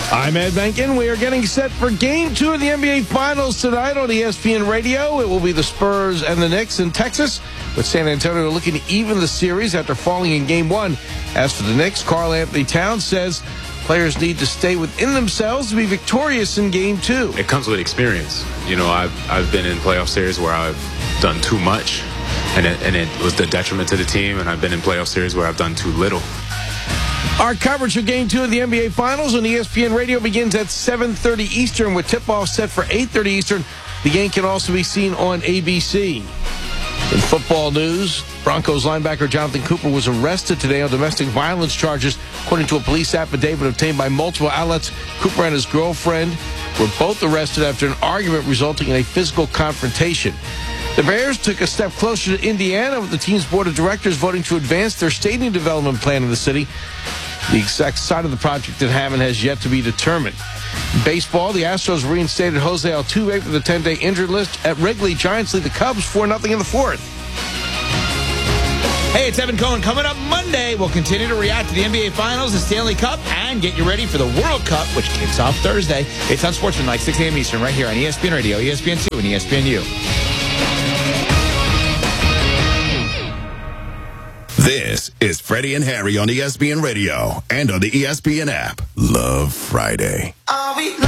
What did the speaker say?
I'm Ed Benkin. We are getting set for Game 2 of the NBA Finals tonight on ESPN Radio. It will be the Spurs and the Knicks in Texas, with San Antonio looking to even the series after falling in Game 1. As for the Knicks, Karl Anthony Towns says players need to stay within themselves to be victorious in Game 2. It comes with experience. You know, I've been in playoff series where I've done too much, and it was the detriment to the team, and I've been in playoff series where I've done too little. Our coverage of Game 2 of the NBA Finals on ESPN Radio begins at 7:30 Eastern with tip-off set for 8:30 Eastern. The game can also be seen on ABC. In football news, Broncos linebacker Jonathan Cooper was arrested today on domestic violence charges. According to a police affidavit obtained by multiple outlets, Cooper and his girlfriend were both arrested after an argument resulting in a physical confrontation. The Bears took a step closer to Indiana, with the team's board of directors voting to advance their stadium development plan in the city. The exact site of the project in Hammond has yet to be determined. In baseball, the Astros reinstated Jose Altuve for the 10-day injured list at Wrigley. Giants lead the Cubs 4-0 in the fourth. Hey, it's Evan Cohen. Coming up Monday, we'll continue to react to the NBA Finals, the Stanley Cup, and get you ready for the World Cup, which kicks off Thursday. It's on Sportsmanlike, 6 a.m. Eastern, right here on ESPN Radio, ESPN2, and ESPNU. This is Freddie and Harry on ESPN Radio and on the ESPN app. Love Friday.